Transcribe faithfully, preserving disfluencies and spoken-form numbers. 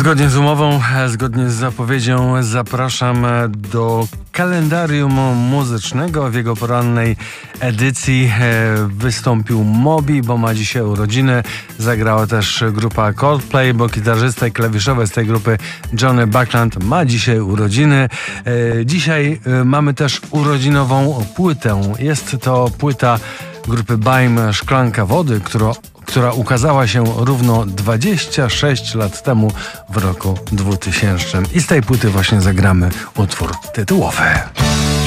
Zgodnie z umową, zgodnie z zapowiedzią zapraszam do kalendarium muzycznego. W jego porannej edycji wystąpił Moby, bo ma dzisiaj urodziny. Zagrała też grupa Coldplay, bo gitarzysta i klawiszowy z tej grupy Johnny Buckland ma dzisiaj urodziny. Dzisiaj mamy też urodzinową płytę. Jest to płyta grupy Baim Szklanka Wody, która która ukazała się równo dwadzieścia sześć lat temu w roku dwutysięcznym. I z tej płyty właśnie zagramy utwór tytułowy.